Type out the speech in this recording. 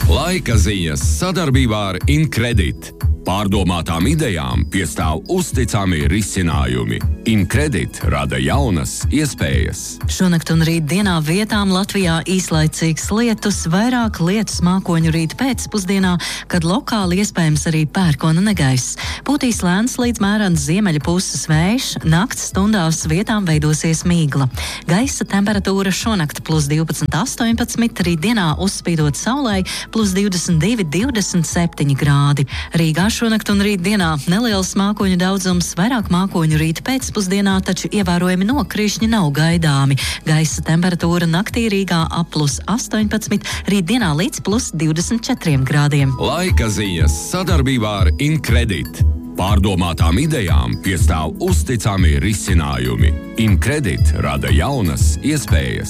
Laika ziņas sadarbībā ar Incredit. Pārdomātām idejām piestāv uzticami risinājumi. Incredit rada jaunas iespējas. Šonakt un rīt dienā vietām Latvijā īslaicīgs lietus, vairāk lietus mākoņu rīt pēcpusdienā, kad lokāli iespējams arī pērkona negaiss. Pūtīs lēns līdz mērens ziemeļa puses vējš, nakts stundās vietām veidosies mīgla. Gaisa temperatūra šonakt +12,18, rīt dienā uzspīdot saulei +22,27 grādi. Rīgā šonakt un rīt dienā neliels mākoņu daudzums, vairāk mākoņu rīt pēcpusdienā, taču ievērojami nokrišņi nav gaidāmi. Gaisa temperatūra naktī Rīgā ap +18, rīt dienā līdz +24 grādiem. Laika ziņas sadarbībā ar Incredit. Pārdomātām idejām piestāv uzticami risinājumi. Incredit rada jaunas iespējas.